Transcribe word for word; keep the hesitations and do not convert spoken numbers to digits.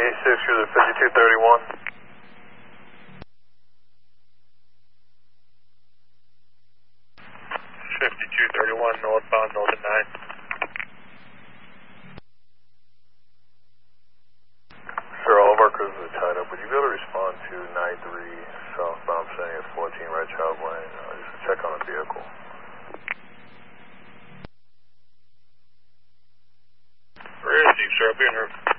six, cruiser fifty-two thirty-one. fifty-two thirty-one, northbound, Northern nine. Sir, all of our cruisers are tied up. Would you be able to respond to nine three southbound sending at fourteen right child lane? Uh, just to check on the vehicle. Where is he, sir? I'll be in here.